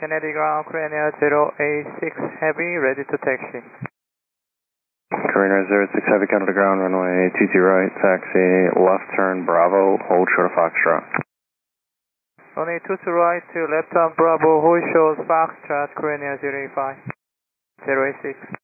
Kennedy ground, Korean Air 086 Heavy, ready to taxi. Korean Air 06 Heavy, Canada ground, runway 20 right, taxi, left turn, Bravo, hold short of Foxtrot. Runway 22 right to left turn, Bravo, hold short Foxtrot, Korean Air 085, 086.